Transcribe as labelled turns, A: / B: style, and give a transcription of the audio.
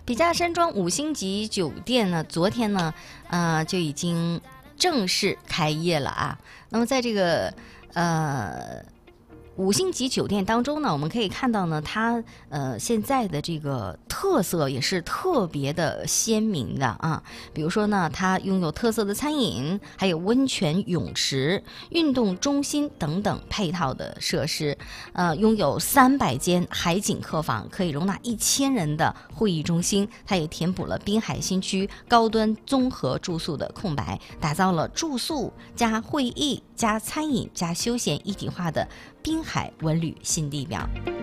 A: 笔架山庄5星级酒店呢，昨天呢，就已经正式开业了啊。那么在这个5星级酒店当中呢，我们可以看到呢，它现在的这个特色也是特别的鲜明的啊。比如说呢，它拥有特色的餐饮，还有温泉泳池、运动中心等等配套的设施。拥有300间海景客房，可以容纳1000人的会议中心。它也填补了滨海新区高端综合住宿的空白，打造了住宿加会议加餐饮加休闲一体化的滨海文旅新地标。